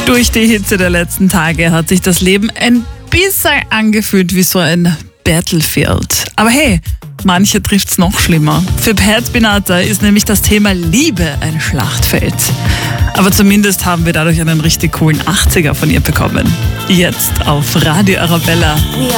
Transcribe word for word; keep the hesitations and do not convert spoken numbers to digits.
Durch die Hitze der letzten Tage hat sich das Leben ein bisschen angefühlt wie so ein Battlefield. Aber hey, manche trifft's noch schlimmer. Für Pat Benatar ist nämlich das Thema Liebe ein Schlachtfeld. Aber zumindest haben wir dadurch einen richtig coolen achtziger von ihr bekommen. Jetzt auf Radio Arabella.